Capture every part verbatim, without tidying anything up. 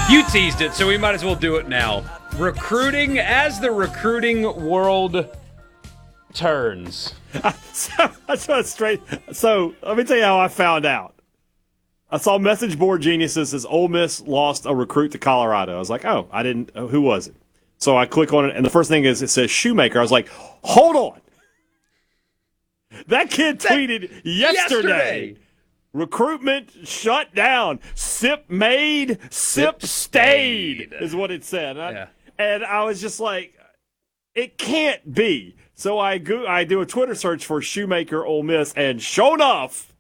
You teased it, so we might as well do it now. Recruiting as the recruiting world turns. so, that's what straight. So let me tell you how I found out. I saw Message Board Geniuses says Ole Miss lost a recruit to Colorado. I was like, oh, I didn't. Oh, who was it? So I click on it, and the first thing is it says Shoemaker. I was like, hold on. That kid tweeted yesterday. yesterday. Recruitment shut down. Sip made, sip, Sip stayed, stayed. is what it said. And I, Yeah. and I was just like, it can't be. So I go, I do a Twitter search for Shoemaker Ole Miss, and sure enough,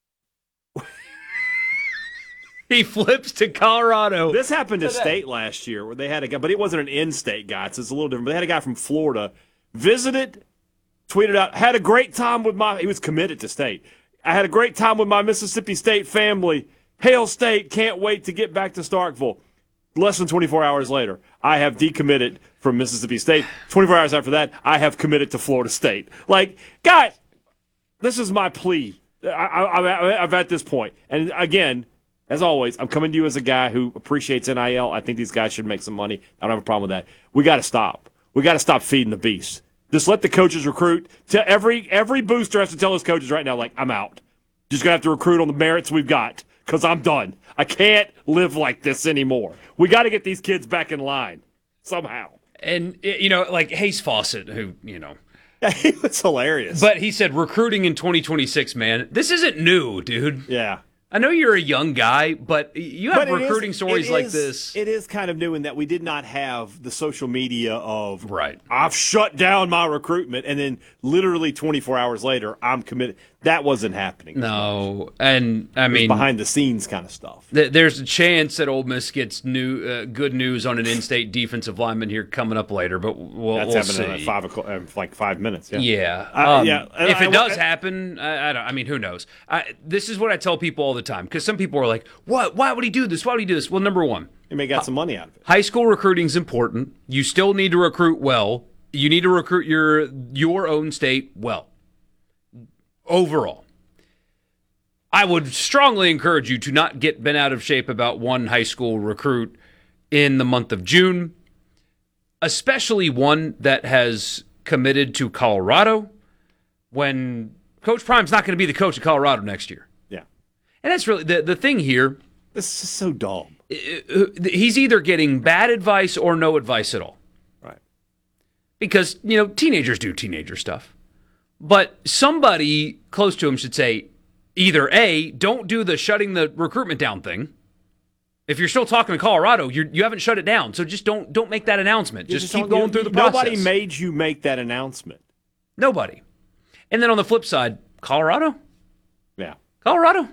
He flips to Colorado. this happened to Today. State last year where they had a guy, but it wasn't an in-state guy, so it's a little different. But they had a guy from Florida, visited, tweeted out, had a great time with my, he was committed to State. I had a great time with my Mississippi State family. Hail State, can't wait to get back to Starkville. Less than twenty-four hours later, I have decommitted from Mississippi State. twenty-four hours after that, I have committed to Florida State. Like, guys, this is my plea. I, I, I'm at this point. And again, as always, I'm coming to you as a guy who appreciates N I L. I think these guys should make some money. I don't have a problem with that. We got to stop. We got to stop feeding the beast. Just let the coaches recruit. To every every booster has to tell his coaches right now, like, I'm out. Just going to have to recruit on the merits we've got because I'm done. I can't live like this anymore. We got to get these kids back in line somehow. And, you know, like Hayes Fawcett, who, you know. Yeah, he was hilarious. But he said recruiting in twenty twenty-six, man. This isn't new, dude. Yeah. I know you're a young guy, but you have But it recruiting is- stories it like is- this. It is kind of new in that we did not have the social media of, Right. I've shut down my recruitment, and then literally twenty-four hours later, I'm committed. That wasn't happening. No, and I mean, Behind the scenes kind of stuff. th- there's a chance that Ole Miss gets new uh, good news on an in-state defensive lineman here coming up later, but we'll, That's we'll happening in see. five o'clock, uh, like five minutes. Yeah. Yeah, Uh, um, yeah. And If I- it does I- happen, I, I don't. I mean, who knows? I, this is what I tell people all the time because some people are like, "What? Why would he do this? Why would he do this?" Well, number one, You may got some money out of it. high school recruiting is important. You still need to recruit well. You need to recruit your your own state well. Overall, I would strongly encourage you to not get bent out of shape about one high school recruit in the month of June, especially one that has committed to Colorado when Coach Prime's not going to be the coach of Colorado next year. Yeah. And that's really the, the thing here. This is so dumb. He's either getting bad advice or no advice at all. Right. Because, you know, teenagers do teenager stuff. But somebody close to him should say, either A, don't do the shutting the recruitment down thing. If you're still talking to Colorado, you're, you haven't shut it down. So just don't don't make that announcement. You Just, don't- keep going you- through the process. Nobody made you make that announcement. Nobody. And then on the flip side, Colorado? Yeah. Colorado?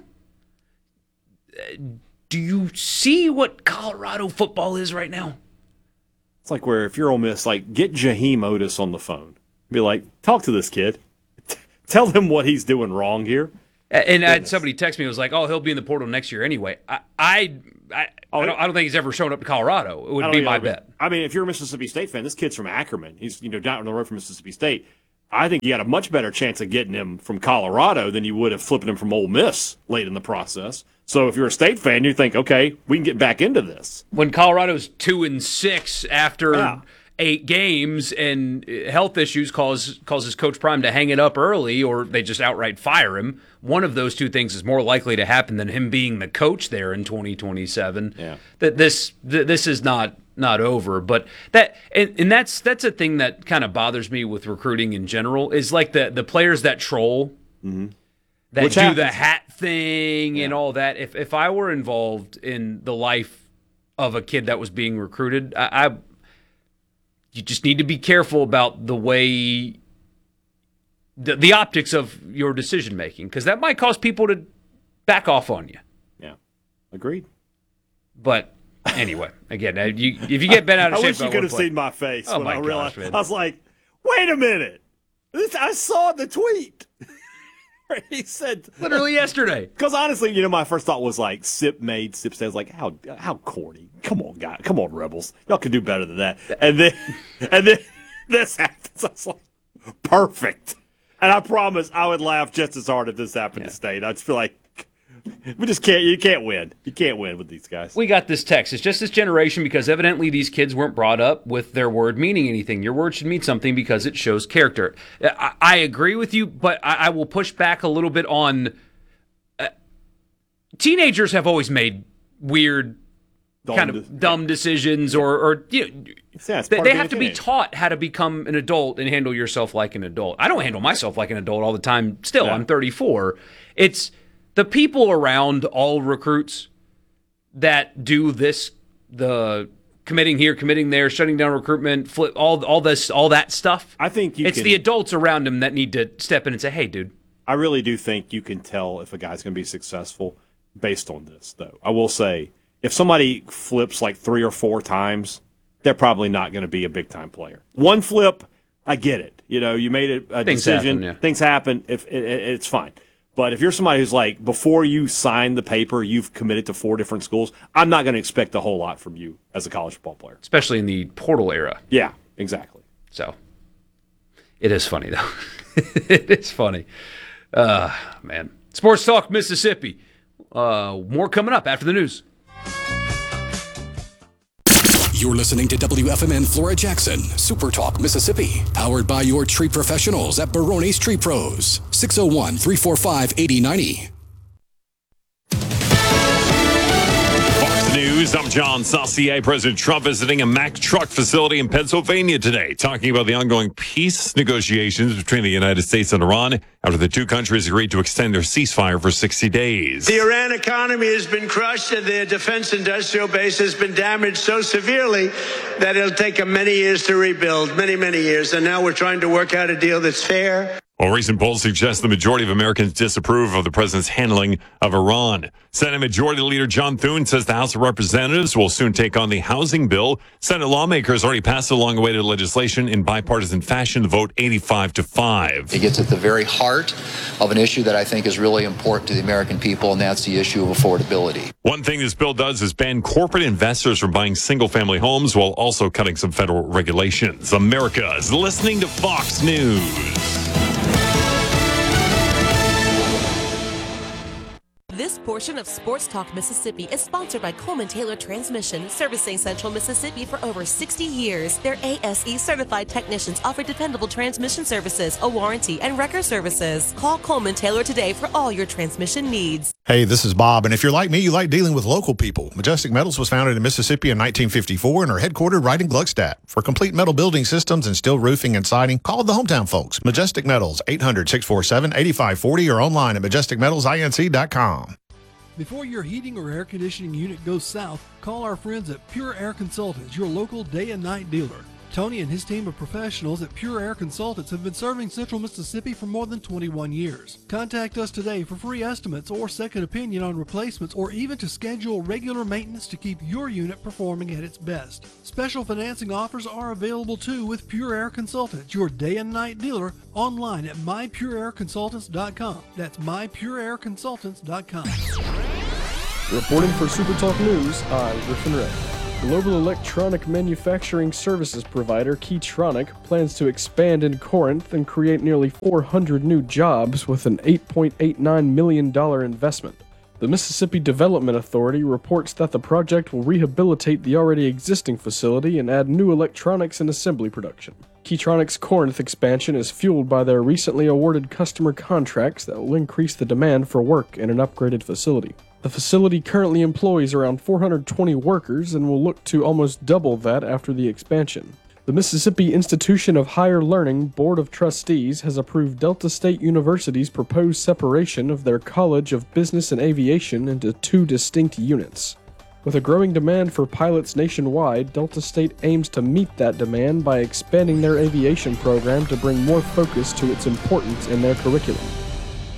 Uh, Do you see what Colorado football is right now? It's like where if you're Ole Miss, like get Jaheim Otis on the phone. Be like, talk to this kid. T- tell him what he's doing wrong here. And I had somebody text me, was like, oh, he'll be in the portal next year anyway. I I, I, Oh, I, don't, I don't think he's ever shown up to Colorado. It I would don't be know, my but- bet. I mean, if you're a Mississippi State fan, this kid's from Ackerman. He's you know down the road from Mississippi State. I think you got a much better chance of getting him from Colorado than you would of flipping him from Ole Miss late in the process. So if you're a State fan, you think, okay, we can get back into this. When Colorado's two and six after Yeah. eight games and health issues cause causes Coach Prime to hang it up early, or they just outright fire him, one of those two things is more likely to happen than him being the coach there in twenty twenty-seven. Yeah. That this th- this is not not over, but that and, and that's that's a thing that kind of bothers me with recruiting in general is like the the players that troll. Mm-hmm. That Which do happens. the hat thing and all that. If if I were involved in the life of a kid that was being recruited, I, I you just need to be careful about the way the, the optics of your decision making, because that might cause people to back off on you. Yeah, agreed. But anyway, again, uh, you, if you get bent out of I shape, wish you about could one have play- seen my face Oh when my I gosh, realized. man. I was like, wait a minute. This, I saw the tweet. He said, literally yesterday. because honestly, you know, my first thought was like, sip made, sip stays. Like, how how corny. Come on, guys. Come on, Rebels. Y'all can do better than that. And then, and then this happens. I was like, perfect. And I promise I would laugh just as hard if this happened Yeah. to State. I'd just feel like, We just can't. You can't win. You can't win with these guys. We got this text. It's just this generation because evidently these kids weren't brought up with their word meaning anything. Your word should mean something because it shows character. I, I agree with you, but I, I will push back a little bit on. Uh, teenagers have always made weird, dumb kind of de- dumb decisions, or, or you know, yeah, they, they have to be taught how to become an adult and handle yourself like an adult. I don't handle myself like an adult all the time. Still, yeah. I'm thirty-four. It's the people around all recruits that do this, the committing here, committing there, shutting down recruitment, flip, all all this, all that stuff. I think you it's can, the adults around them that need to step in and say, "Hey, dude." I really do think you can tell if a guy's going to be successful based on this, though. I will say, if somebody flips like three or four times, they're probably not going to be a big-time player. One flip, I get it. You know, you made a, a things decision. Happen, yeah. Things happen. If it, it, it's fine. But if you're somebody who's like, before you sign the paper, you've committed to four different schools, I'm not going to expect a whole lot from you as a college football player. Especially in the portal era. Yeah, exactly. So, it is funny, though. It is funny. Uh, man. Sports Talk Mississippi. Uh, more coming up after the news. You're listening to W F M N Flora Jackson, Super Talk Mississippi, powered by your tree professionals at Barone's Tree Pros, six oh one, three four five, eight oh nine oh. News. I'm John Saucier. President Trump visiting a Mack truck facility in Pennsylvania today, talking about the ongoing peace negotiations between the United States and Iran after the two countries agreed to extend their ceasefire for sixty days. The Iran economy has been crushed and their defense industrial base has been damaged so severely that it'll take them many years to rebuild, many, many years. And now we're trying to work out a deal that's fair. Well, recent polls suggest the majority of Americans disapprove of the president's handling of Iran. Senate Majority Leader John Thune says the House of Representatives will soon take on the housing bill. Senate lawmakers already passed a long-awaited legislation in bipartisan fashion to vote eighty-five to five. It gets at the very heart of an issue that I think is really important to the American people, and that's the issue of affordability. One thing this bill does is ban corporate investors from buying single-family homes while also cutting some federal regulations. America is listening to Fox News. This portion of Sports Talk Mississippi is sponsored by Coleman Taylor Transmission, servicing Central Mississippi for over sixty years. Their A S E certified technicians offer dependable transmission services, a warranty, and wrecker services. Call Coleman Taylor today for all your transmission needs. Hey, this is Bob, and if you're like me, you like dealing with local people. Majestic Metals was founded in Mississippi in nineteen fifty-four and are headquartered right in Gluckstadt. For complete metal building systems and steel roofing and siding, call the hometown folks. Majestic Metals, eight hundred, six four seven, eight five four zero or online at majestic metals inc dot com. Before your heating or air conditioning unit goes south, call our friends at Pure Air Consultants, your local day and night dealer. Tony and his team of professionals at Pure Air Consultants have been serving Central Mississippi for more than twenty-one years. Contact us today for free estimates or second opinion on replacements, or even to schedule regular maintenance to keep your unit performing at its best. Special financing offers are available too with Pure Air Consultants, your day and night dealer, online at my pure air consultants dot com. That's my pure air consultants dot com. Reporting for Super Talk News, I'm Griffin Ray. Global electronic manufacturing services provider Keytronic plans to expand in Corinth and create nearly four hundred new jobs with an eight point eight nine million dollars investment. The Mississippi Development Authority reports that the project will rehabilitate the already existing facility and add new electronics and assembly production. Keytronic's Corinth expansion is fueled by their recently awarded customer contracts that will increase the demand for work in an upgraded facility. The facility currently employs around four hundred twenty workers and will look to almost double that after the expansion. The Mississippi Institution of Higher Learning Board of Trustees has approved Delta State University's proposed separation of their College of Business and Aviation into two distinct units. With a growing demand for pilots nationwide, Delta State aims to meet that demand by expanding their aviation program to bring more focus to its importance in their curriculum.